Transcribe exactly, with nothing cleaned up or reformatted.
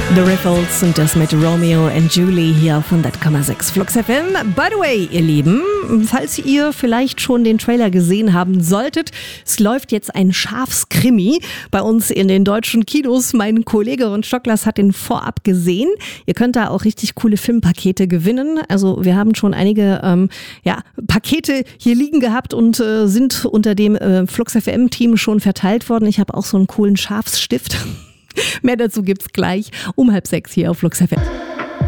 The Riffles und das mit Romeo and Julie hier auf hundert Komma sechs Flux F M. By the way, ihr Lieben, falls ihr vielleicht schon den Trailer gesehen haben solltet, es läuft jetzt ein Schafskrimi bei uns in den deutschen Kinos. Mein Kollege Ron Stocklas hat den vorab gesehen. Ihr könnt da auch richtig coole Filmpakete gewinnen. Also wir haben schon einige ähm, ja, Pakete hier liegen gehabt und äh, sind unter dem äh, Flux F M-Team schon verteilt worden. Ich habe auch so einen coolen Schafsstift. Mehr dazu gibt's gleich um halb sechs hier auf Flux F M.